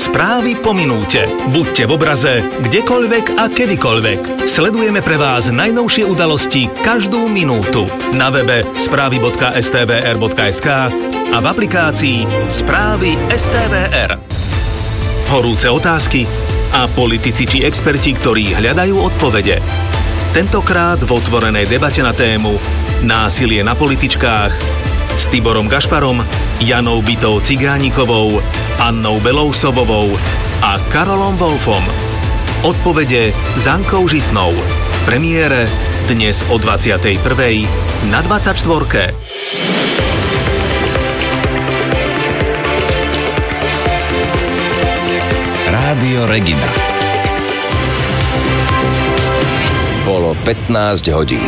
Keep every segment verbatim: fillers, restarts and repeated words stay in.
Správy po minúte. Buďte v obraze, kdekoľvek a kedykoľvek. Sledujeme pre vás najnovšie udalosti každú minútu. Na webe správy bodka es té vé er bodka es ká a v aplikácii Správy es té vé er. Horúce otázky a politici či experti, ktorí hľadajú odpovede. Tentokrát v otvorenej debate na tému Násilie na političkách s Tiborom Gašparom, Janou Bitou Cigánikovou, Annou Belousovovou a Karolom Wolfom. Odpovede s Ankou Žitnou. V premiére dnes o dvadsiatej prvej na dvadsaťštvorke. Rádio Regina. Bolo pätnásť hodín.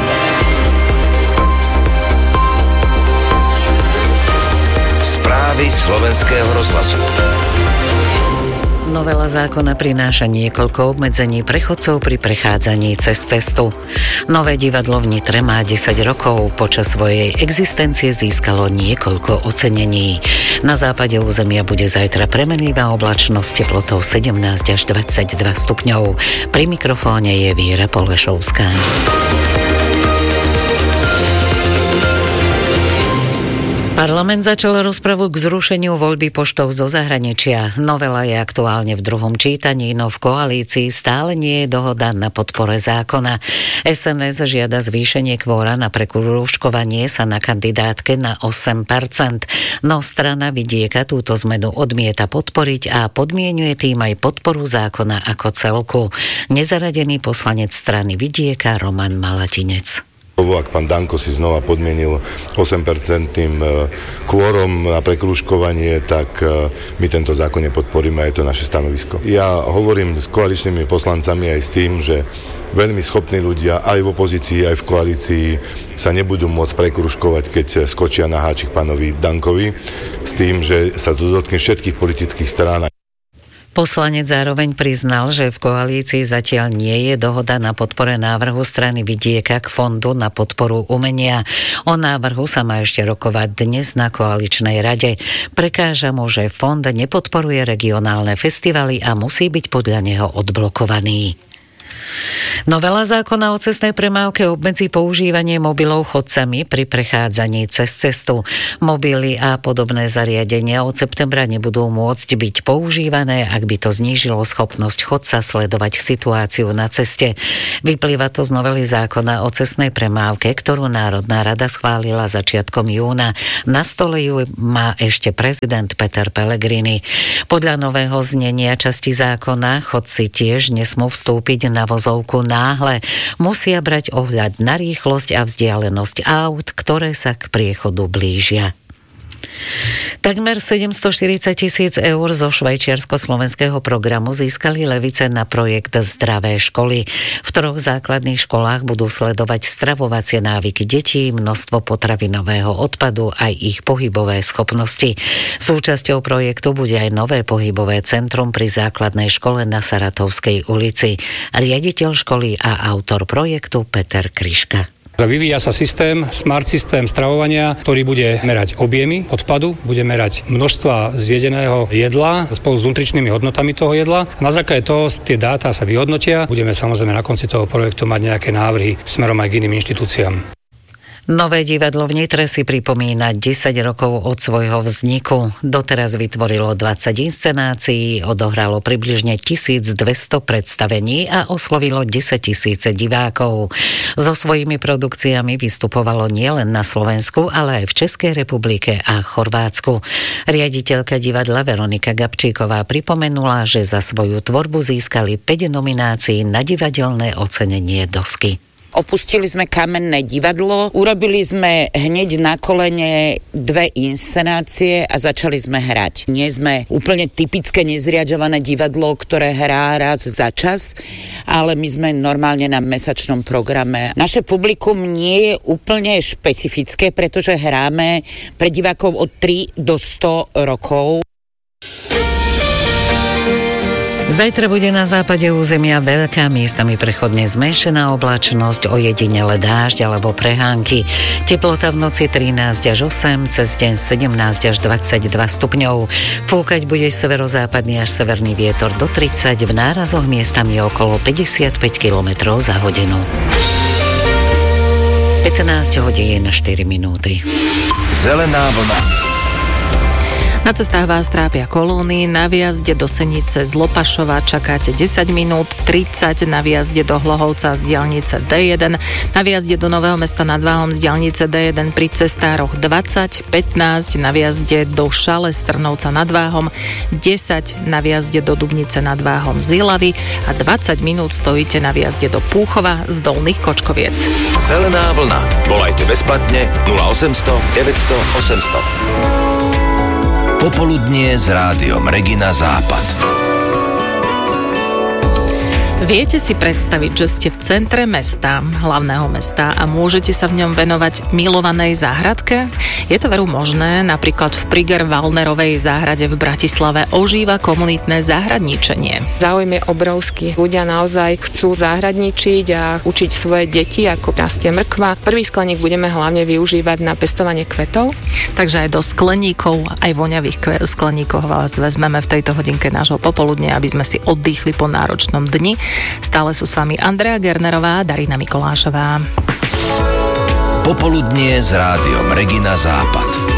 Správy slovenského rozhlasu. Novela zákona prináša niekoľko obmedzení pre chodcov pri prechádzaní cez cestu. Nové divadlo v Nitre má desať rokov. Počas svojej existencie získalo niekoľko ocenení. Na západe územia bude zajtra premenlivá oblačnosť, teplotou sedemnásť až dvadsaťdva stupňov. Pri mikrofóne je Viera Polešovská. Parlament začal rozpravu k zrušeniu voľby poštou zo zahraničia. Novela je aktuálne v druhom čítaní, no v koalícii stále nie je dohoda na podpore zákona. es en es žiada zvýšenie kvóra na prekrúžkovanie sa na kandidátke na osem percent. No strana Vidieka túto zmenu odmieta podporiť a podmienuje tým aj podporu zákona ako celku. Nezaradený poslanec strany Vidieka Roman Malatinec. Ak pán Danko si znova podmienil osem percentným kvórom na prekrúžkovanie, tak my tento zákon nepodporíme a je to naše stanovisko. Ja hovorím s koaličnými poslancami aj s tým, že veľmi schopní ľudia aj v opozícii, aj v koalícii sa nebudú môcť prekrúžkovať, keď skočia na háčik pánovi Dankovi, s tým, že sa to dotkne všetkých politických strán. Poslanec zároveň priznal, že v koalícii zatiaľ nie je dohoda na podpore návrhu strany Vidieka k fondu na podporu umenia. O návrhu sa má ešte rokovať dnes na koaličnej rade. Prekáža mu, že fond nepodporuje regionálne festivaly a musí byť podľa neho odblokovaný. Novela zákona o cestnej premávke obmedzí používanie mobilov chodcami pri prechádzaní cez cestu. Mobily a podobné zariadenia od septembra nebudú môcť byť používané, ak by to znížilo schopnosť chodca sledovať situáciu na ceste. Vyplýva to z novely zákona o cestnej premávke, ktorú Národná rada schválila začiatkom júna. Na stole ju má ešte prezident Peter Pellegrini. Podľa nového znenia časti zákona chodci tiež nesmú vstúpiť na vozovku náhle. Musia brať ohľad na rýchlosť a vzdialenosť aut, ktoré sa k priechodu blížia. Takmer sedemstoštyridsať tisíc eur zo švajčiarsko-slovenského programu získali Levice na projekt Zdravé školy. V troch základných školách budú sledovať stravovacie návyky detí, množstvo potravinového odpadu aj ich pohybové schopnosti. Súčasťou projektu bude aj nové pohybové centrum pri základnej škole na Saratovskej ulici. Riaditeľ školy a autor projektu Peter Kryška. Vyvíja sa systém, smart systém stravovania, ktorý bude merať objemy odpadu, bude merať množstva zjedeného jedla spolu s nutričnými hodnotami toho jedla. Na základe toho tie dáta sa vyhodnotia. Budeme samozrejme na konci toho projektu mať nejaké návrhy smerom aj k iným inštitúciám. Nové divadlo v Nitre si pripomína desať rokov od svojho vzniku. Doteraz vytvorilo dvadsať inscenácií, odohralo približne tisícdvesto predstavení a oslovilo desaťtisíce divákov. So svojimi produkciami vystupovalo nielen na Slovensku, ale aj v Českej republike a Chorvátsku. Riaditeľka divadla Veronika Gabčíková pripomenula, že za svoju tvorbu získali päť nominácií na divadelné ocenenie Dosky. Opustili sme Kamenné divadlo, urobili sme hneď na kolene dve inscenácie a začali sme hrať. Nie sme úplne typické nezriaďované divadlo, ktoré hrá raz za čas, ale my sme normálne na mesačnom programe. Naše publikum nie je úplne špecifické, pretože hráme pre divákov od tri do sto rokov. Zajtra bude na západe územia veľká, miestami prechodne zmenšená oblačnosť, ojedinele dážď alebo prehánky. Teplota v noci trinásť až osem, cez deň sedemnásť až dvadsaťdva stupňov. Fúkať bude severozápadný až severný vietor do tridsať, v nárazoch miestami okolo päťdesiatpäť kilometrov za hodinu. pätnásť hodín štyri minúty. Zelená vlna. Na cestách vás trápia kolóny, na výjazde do Senice z Lopašova čakáte desať minút, tridsať na výjazde do Hlohovca z diaľnice dé jeden, na výjazde do Nového Mesta nad Váhom z diaľnice dé jeden pri cestároch dvadsať, pätnásť na výjazde do Šale z Trnovca nad Váhom, desať na výjazde do Dubnice nad Váhom z Ilavy a dvadsať minút stojíte na výjazde do Púchova z Dolných Kočkoviec. Zelená vlna. Volajte bezplatne nula osemsto deväťsto osemsto. Popoludnie s rádiom Regina Západ. Viete si predstaviť, že ste v centre mesta, hlavného mesta a môžete sa v ňom venovať milovanej záhradke? Je to veru možné, napríklad v Priger Wallnerovej záhrade v Bratislave ožíva komunitné záhradníčenie. Záujem je obrovský. Ľudia naozaj chcú záhradničiť a učiť svoje deti, ako rastie mrkva. Prvý skleník budeme hlavne využívať na pestovanie kvetov. Takže aj do skleníkov, aj voňavých skleníkov vás vezmeme v tejto hodinke nášho popoludne, aby sme si oddychli po náročnom dni. Stále sú s vami Andrea Gernerová a Darina Mikolášová. Popoludnie s rádiom Regina Západ.